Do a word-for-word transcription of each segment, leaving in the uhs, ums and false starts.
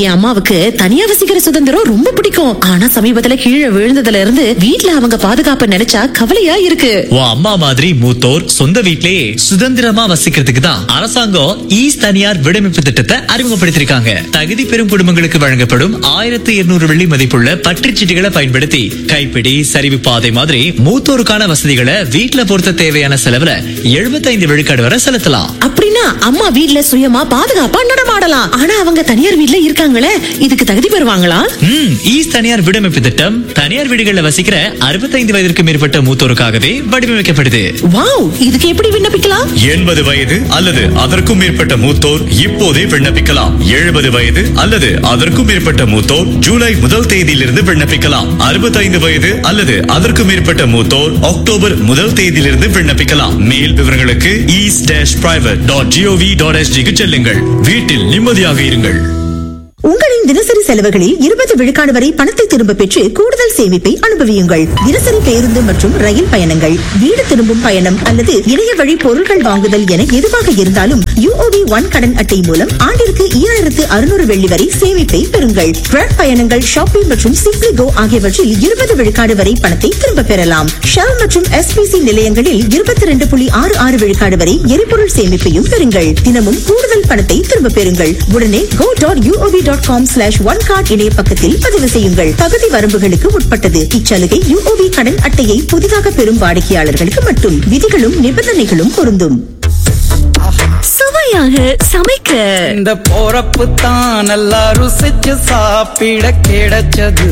என் அம்மாவுக்கு தனியா வசிக்கிற சுதந்திரம் ரொம்ப பிடிக்கும். ஆனா சமீபத்துல கீழே விழுந்ததுல இருந்து வீட்டுல அவங்க பாதுகாப்ப நினைச்சா கவலையா இருக்கு. உன் அம்மா மாதிரி மூத்தோர் சொந்த வீட்லயே சுதந்திரமா வசிக்கிறதுக்கு தான் அரசாங்கம் ஈஸ் தனியார் வீடமைப்பு திட்டத்தை அறிமுகப்படுத்திருக்காங்க. தகுதி பெறும் குடும்பங்களுக்கு வழங்கப்படும் ஆயிரத்தி இருநூறு வெள்ளி மதிப்புள்ள பற்றுச்சீட்டுகளை பயன்படுத்தி கைப்பிடி, சரிவு பாதை மாதிரி மூத்தோருக்கான வசதிகளை வீட்டுல பொறுத்த தேவையான செலவுல எழுபத்தைந்து விழுக்காடு வரை செலுத்தலாம். அப்படின்னா அம்மா வீட்டுல சுயமா பாதுகாப்பா நடமாடலாம். ஆனா அவங்க தனியார் வீட்டுல இருக்காங்களே, இதுக்கு தகுதி பெறுவாங்களா? ம் ஈஸ் தனியார் வீடமைப்பு திட்டம் தனியார் வீடுகளில் வசிக்கிற அறுபத்தைந்து வயதிற்கு மேற்பட்ட மூத்தோருக்காகவே வடிவமைக்கப்படுது. வாவ், இதுக்கு எப்படி விண்ணப்பிக்கலாம்? எண்பது வயது அல்லது அதற்கும் மேற்பட்ட மூத்தோர் இப்போதே விண்ணப்பிக்கலாம். எழுபது வயது அல்லது அதற்கும் மேற்பட்ட மூத்தோர் ஜூலை முதல் தேதியிலிருந்து விண்ணப்பிக்கலாம். அறுபத்தைந்து வயது அல்லது அதற்கு மேற்பட்ட மூத்தோர் அக்டோபர் முதல் தேதியிலிருந்து விண்ணப்பிக்கலாம். மேல் விவரங்களுக்கு is dash private dot gov dot எஸ்ஜிக்கு செல்லுங்கள். வீட்டில் நிம்மதியாக இருங்கள். உங்களின் தினசரி செலவுகளில் இருபது விழுக்காடு வரை பணத்தை திரும்ப பெற்று கூடுதல் சேமிப்பை அனுபவியுங்கள். தினசரி பேருந்து மற்றும் ரயில் பயணங்கள், வீடு திரும்பும் பயணம் அல்லது இணைய வழி பொருட்கள் வாங்குதல் என எதுவாக இருந்தாலும் யூஓபி ஒன் கடன் அட்டை மூலம் ஆண்டிற்கு ஈராயிரத்து அறுநூறு வெள்ளி வரை சேமிப்பை பெறுங்கள். ட்ராக் பயணங்கள், ஷாப்பிங் மற்றும் சிப்ளி கோ ஆகியவற்றில் இருபது விழுக்காடு வரை பணத்தை திரும்ப பெறலாம். ஷெல் மற்றும் எஸ்பிசி நிலையங்களில் இருபத்தி இரண்டு புள்ளி ஆறு ஆறு விழுக்காடு வரை எரிபொருள் சேமிப்பையும் பெறுங்கள். தினமும் கூடுதல் பணத்தை திரும்ப பெறுங்கள். உடனே go dot UOB dot com slash one card இணைய பக்கத்தில் பதிவு செய்யுங்கள். தகுதி வரம்புகளுக்கு உட்பட்டது. இச்சலுகை யூஓபி கடன் அட்டையை புதிதாக பெறும் வாடிக்கையாளர்களுக்கு மட்டும். விதிகளும் நிபந்தனைகளும் பொருந்தும். சுவையாக சமைக்க இந்த போறப்பு தான் நல்லா ருசிச்சு சாப்பிட கிடைச்சது.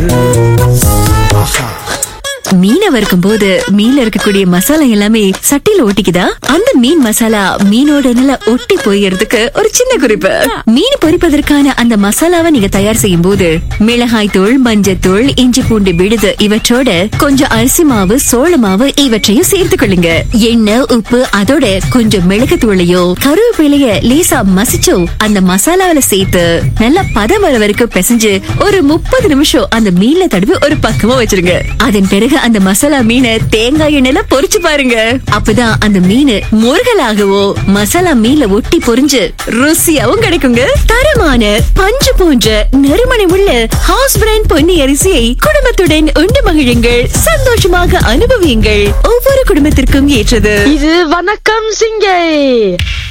மீனை வறுக்கும் போது மீன்ல இருக்கக்கூடிய மசாலா எல்லாமே சட்டில ஒட்டிக்குதா? அந்த மீன் மசாலா மீனோட நல்லா ஒட்டி போயிறதுக்கு ஒரு சின்ன குறிப்பு. மீன் பொரிப்பதற்கான அந்த மசாலாவை நீங்க தயார் செய்யும் போது மிளகாய் தூள், மஞ்சத்தூள், இஞ்சி பூண்டு விழுது இவற்றோட கொஞ்சம் அரிசி மாவு, சோள மாவு இவற்றையும் சேர்த்துக் கொள்ளுங்க. எண்ணெய், உப்பு, அதோட கொஞ்சம் மிளகு தூளையோ கருவேப்பிலைய லேசா மசிச்சோ அந்த மசாலாவில சேர்த்து நல்லா பதம் வர வரைக்கும் பிசைஞ்சு ஒரு முப்பது நிமிஷம் அந்த மீன்ல தடவி ஒரு பக்கமா வச்சிருங்க. அதன் பிறகு அந்த மசாலா மீனை தேங்காய் எண்ணெயில பொரிச்சு பாருங்க. அப்பதான் அந்த மீன் முருகலாகவோ மசாலா மீன்ல ஒட்டி பொரிஞ்சு ருசியாவும் கிடைக்குங்க. தரமான பஞ்சு போன்ற நறுமணி உள்ள ஹவுஸ் பிராண்ட் பொன்னி அரிசியை குடும்பத்துடன் உண்டு மகிழுங்கள். சந்தோஷமாக அனுபவியுங்கள். ஒவ்வொரு குடும்பத்திற்கும் ஏற்றது. இது வணக்கம் சிங்கை.